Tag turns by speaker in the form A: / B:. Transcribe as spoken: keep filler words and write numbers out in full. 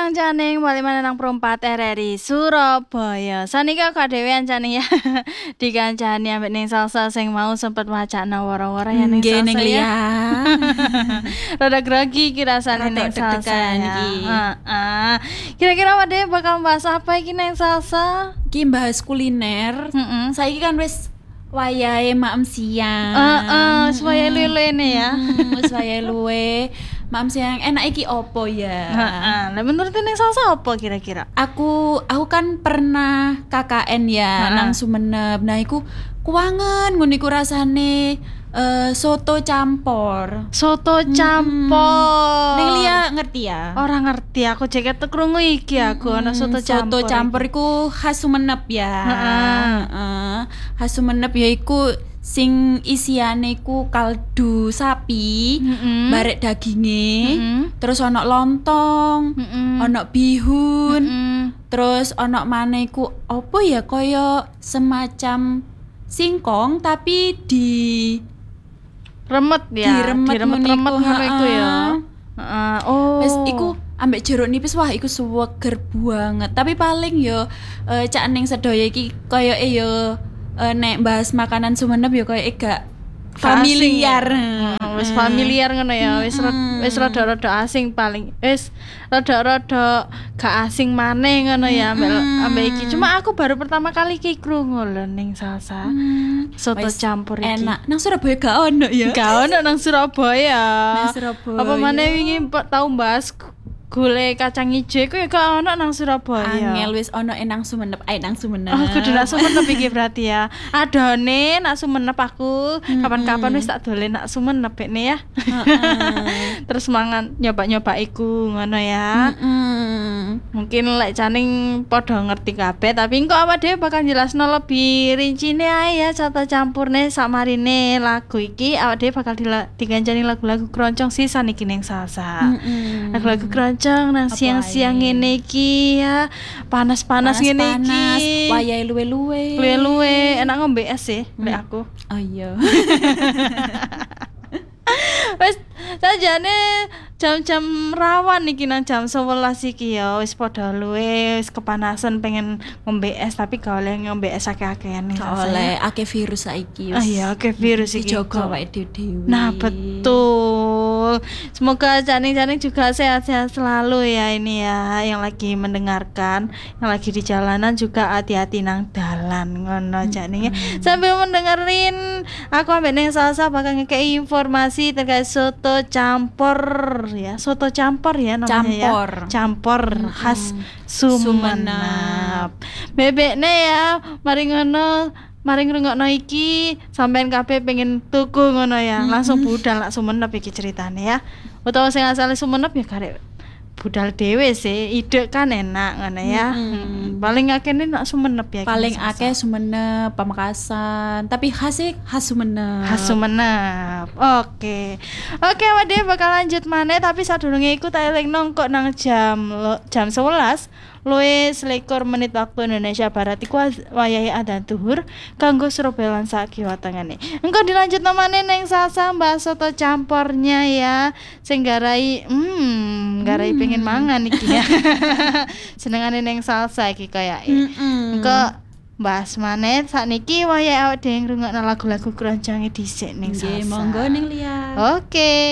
A: Kancaning bali maneh nang Prompat R R I Surabaya. Saniki kok dhewean Cani ya. Dikancani ambek ning salsa sing mau sempet wacana wara-wara ya ning
B: Nggih,
A: salsa
B: ning
A: ya.
B: Lia.
A: Rada grogi iki rasane
B: Rada
A: ning salsa
B: deg-degan
A: ya.
B: iki.
A: Heeh. Kira-kira awake dhewe bakal bahas apa iki ning salsa?
B: Iki bahas kuliner.
A: Heeh.
B: Saiki kan wis wayahe maem siang.
A: Heeh, wis wayahe luwe-luwene ya.
B: Mm, Wis wayahe luwe. Maem siang enak iki opo ya?
A: Heeh. Lah menurut ning salsa apa kira-kira?
B: Aku aku kan pernah K K N ya
A: Ha-ha.
B: nang Sumenep. Nah iku kuwangen ngono iku rasane eh, soto campur.
A: Soto campur.
B: Ning Lia ngerti ya?
A: Ora ngerti aku jeket krungu iki aku ana soto campur.
B: Soto campur iku khas Sumenep ya.
A: Heeh.
B: Heeh. Khas Sumenep ya iku sing isiane iku kaldu sapi,
A: Mm-mm.
B: barek daginge,
A: Mm-mm.
B: terus ana lontong,
A: Mm-mm.
B: ana bihun,
A: Mm-mm.
B: terus ana maneh iku apa ya kaya semacam singkong tapi di
A: Remet ya.
B: Diremet
A: Diremet-remet
B: ngono iku,
A: ngono iku ya.
B: heeh.
A: Heeh. Oh.
B: Wis iku ambek jeruk nipis wah iku seger banget. Tapi paling yo eh, cak ning sedaya iki koyoke yo eh, nek bahas makanan Sumenep yo koyoke gak familiar.
A: Heeh, wis familiar ngono ya. Wis ro-
B: Mm.
A: wis rada-rada asing paling. Wis rada-rada gak asing maneh ngono ya ambek
B: Mm.
A: ambek iki. Cuma aku baru pertama kali iki krungu lho ning salsa.
B: Hmm,
A: Soto
B: wis
A: campur iki.
B: enak. Nang Surabaya gak ono ya.
A: Gak ono nang Surabaya.
B: Nang Surabaya.
A: Apa maneh wingi pe- tau bahas gulai kacang ijo iku ya gak ono nang Surabaya.
B: Angel wis ono nang Sumenep, ae nang Sumenep.
A: Oh, kudu nak Sumenep iki berarti ya. Adone nak Sumenep aku kapan-kapan wis tak dolen nak Sumenep bekne ya.
B: Heeh.
A: Terus mangan nyoba-nyoba iku ngono ya.
B: Mm-mm.
A: Mungkin lek Caning padha ngerti kabeh tapi engko awak dhewe bakal jelasno lebih rincine ae ya soto campurne samarine lagu iki awak dhewe bakal dila- digancani lagu-lagu keroncong sisan iki ning salsa.
B: Mm-mm.
A: Lagu-lagu keroncong nang
B: Apa
A: siang-siang
B: ae?
A: ngene iki ya. Panas-panas ngene iki.
B: Panas, wayahe luwe-luwe.
A: Luwe-luwe enak ngombe es sih lek aku.
B: Oh iya.
A: Wis sajane jam-jam rawan iki nang jam sewelas iki ya wis padha luwe wis kepanasan pengen ngombe es tapi gak oleh ngombe es akeh-akehan nih
B: Gak oleh akeh virus saiki
A: ah iya akeh virus iki
B: dijogo
A: kok.
B: awake dhewe.
A: Nah betul. Semoga Caning-caning juga sehat-sehat selalu ya ini ya yang lagi mendengarkan, yang lagi di jalanan juga hati-hati nang dalan ngono Caning ya. Sambil mendengerin aku ambek ning salsa bakal ngekei informasi terkait soto campur ya. Soto campur ya namanya
B: Campur.
A: ya. Campur khas
B: Sumenep.
A: Sumenep. Bebekne ya mari ngono mari ngrungokno iki sampean kabeh pengen tuku ngono ya langsung budal lak Sumenep iki ceritane ya utawa sing asale Sumenep ya karek budal dhewe sih ide kan enak ngono ya
B: Mm-mm.
A: Hmm, paling akeh nak Sumenep ya
B: Paling
A: iki,
B: akeh Sumenep, Pamekasan, tapi khas e khas Sumenep.
A: khas Sumenep. Oke. Oke, awak dhewe bakal lanjut maneh tapi sadurunge iku tak elingno kok nang jam lo- jam sewelas luwih selikur menit waktu Indonesia Barat iku az- wayahe adzan zuhur kanggo Surabaya lan sak kiwa tengene. Engko dilanjutno maneh ning salsa mbahas soto campurnya ya. Sing garai hmm, garai pengen mangan iki ya. Senengane ning salsa iki kayake.
B: Mm-mm.
A: Engko bahas maneh sakniki wayahe awak dhewe ngrungokno lagu-lagu kronconge dhisik ning
B: Nggih,
A: salsa.
B: monggo ning Lia.
A: Oke.